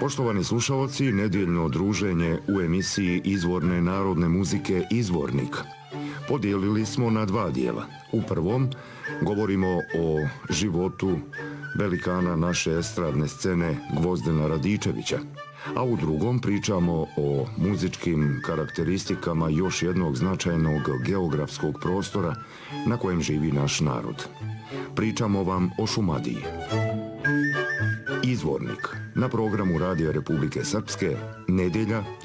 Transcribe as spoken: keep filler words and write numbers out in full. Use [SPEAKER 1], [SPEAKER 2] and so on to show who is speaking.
[SPEAKER 1] Poštovani slušalci, nedjeljno druženje u emisiji izvorne narodne muzike Izvornik podijelili smo na dva dijela. U prvom govorimo o životu velikana naše estradne scene Gvozdena Radičevića, a u drugom pričamo o muzičkim karakteristikama još jednog značajnog geografskog prostora na kojem živi naš narod. Pričamo vam o Šumadiji. Izvornik na programu Radija Republike Srpske, nedjelja,